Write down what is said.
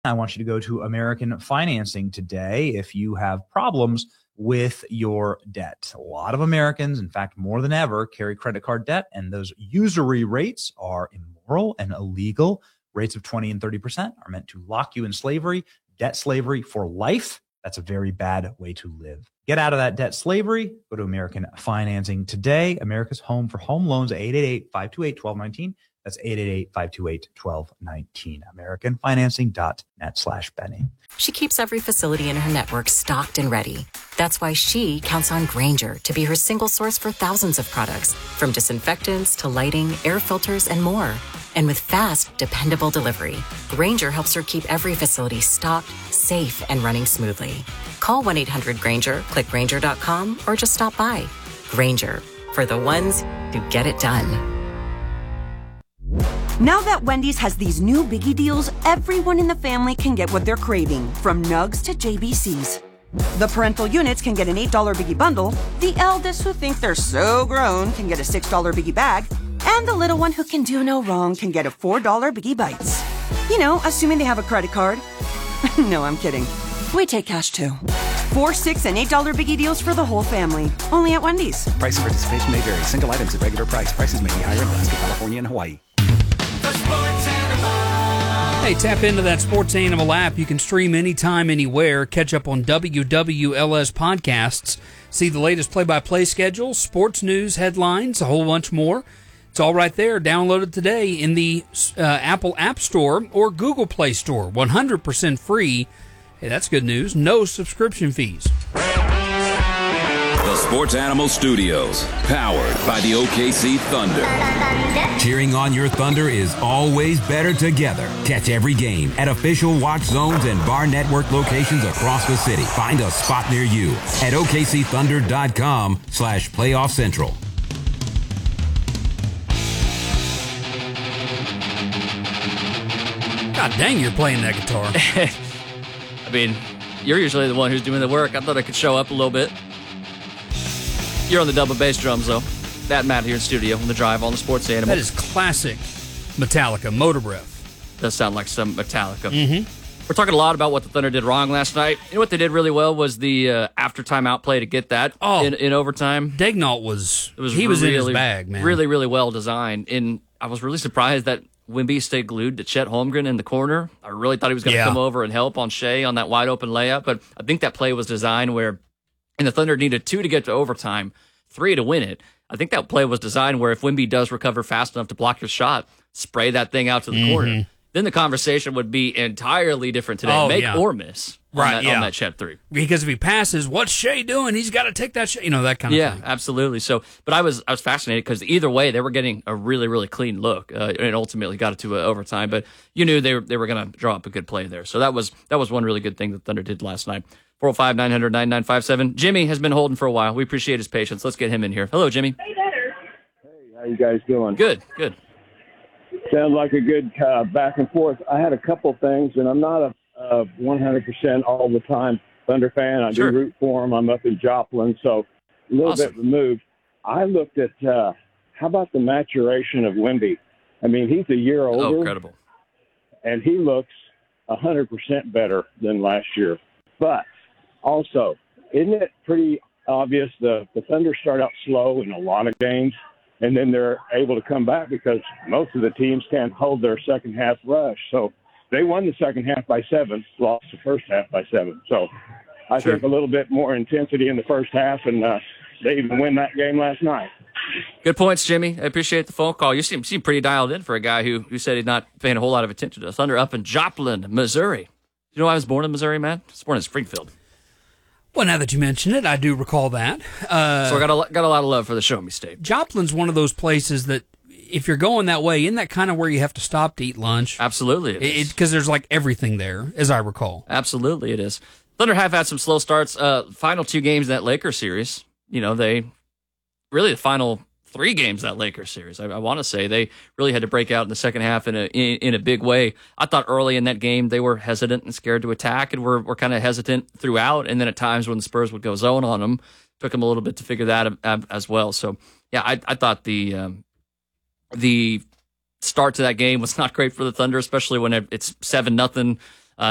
I want you to go to American Financing today if you have problems with your debt. A lot of Americans, in fact, more than ever, carry credit card debt, and those usury rates are immoral and illegal. Rates of 20 and 30% are meant to lock you in slavery, debt slavery for life. That's a very bad way to live. Get out of that debt slavery. Go to American Financing today. America's home for home loans, 888-528-1219. That's 888-528-1219. AmericanFinancing.net/Benny. She keeps every facility in her network stocked and ready. That's why she counts on Grainger to be her single source for thousands of products, from disinfectants to lighting, air filters, and more. And with fast, dependable delivery, Grainger helps her keep every facility stocked, safe, and running smoothly. Call 1-800-GRAINGER, click Grainger.com, or just stop by. Grainger, for the ones who get it done. Now that Wendy's has these new biggie deals, everyone in the family can get what they're craving, from nugs to JBCs. The parental units can get an $8 biggie bundle, the eldest who think they're so grown can get a $6 biggie bag, and the little one who can do no wrong can get a $4 biggie bites. You know, assuming they have a credit card. No, I'm kidding. We take cash too. $4, $6, and $8 biggie deals for the whole family. Only at Wendy's. Price and participation may vary. Single items at regular price. Prices may be higher in Alaska, California, and Hawaii. Hey, tap into that Sports Animal app. You can stream anytime, anywhere. Catch up on WWLS podcasts. See the latest play-by-play schedule, sports news, headlines, a whole bunch more. It's all right there. Download it today in the Apple App Store or Google Play Store. 100% free. Hey, that's good news. No subscription fees. The Sports Animal Studios, powered by the OKC Thunder. Cheering on your Thunder is always better together. Catch every game at official watch zones and bar network locations across the city. Find a spot near you at OKCThunder.com/playoff central. God dang, you're playing that guitar. I mean, you're usually the one who's doing the work. I thought I could show up a little bit. You're on the double bass drums, though. That Matt here in studio on the drive on the Sports Animal. That is classic Metallica, Motor Breath. Does sound like some Metallica. Mm-hmm. We're talking a lot about what the Thunder did wrong last night. You know what they did really well was the after timeout play to get that in overtime. Daignault was in his bag, man. Really, really well designed. And I was really surprised that Wemby stayed glued to Chet Holmgren in the corner. I really thought he was going to come over and help on Shea on that wide open layup. But I think that play was designed where, and the Thunder needed 2 to get to overtime, 3 to win it. I think that play was designed where if Wemby does recover fast enough to block your shot, spray that thing out to the corner. Then the conversation would be entirely different today. Make or miss on that Chet 3. Because if he passes, what's Shea doing? He's got to take that shot. You know, that kind of thing. Yeah, absolutely. So, but I was fascinated because either way, they were getting a really, really clean look and ultimately got it to overtime. But you knew they were going to draw up a good play there. So that was one really good thing that Thunder did last night. 405-900-9957. Jimmy has been holding for a while. We appreciate his patience. Let's get him in here. Hello, Jimmy. Hey, how you guys doing? Good. Sounds like a good back and forth. I had a couple things, and I'm not a 100% all the time Thunder fan. I do root for them. I'm up in Joplin, so a little bit removed. I looked at how about the maturation of Wemby? I mean, he's a year older. Oh, incredible. And he looks 100% better than last year. But also, isn't it pretty obvious the Thunder start out slow in a lot of games, and then they're able to come back because most of the teams can't hold their second half rush. So they won the second half by 7, lost the first half by 7. So I think a little bit more intensity in the first half, and they even win that game last night. Good points, Jimmy. I appreciate the phone call. You seem pretty dialed in for a guy who said he's not paying a whole lot of attention to the Thunder up in Joplin, Missouri. You know I was born in Missouri, man? I was born in Springfield. Well, now that you mention it, I do recall that. So I got a lot of love for the Show Me State. Joplin's one of those places that, if you're going that way, isn't that kind of where you have to stop to eat lunch? Absolutely it is. Because there's like everything there, as I recall. Absolutely it is. Thunder have had some slow starts. Final 2 games in that Lakers series, the final 3 games in that Lakers series, I want to say, they really had to break out in the second half in a big way. I thought early in that game they were hesitant and scared to attack, and were kind of hesitant throughout. And then at times when the Spurs would go zone on them, took them a little bit to figure that out as well. So yeah, I thought the start to that game was not great for the Thunder, especially when it's 7-0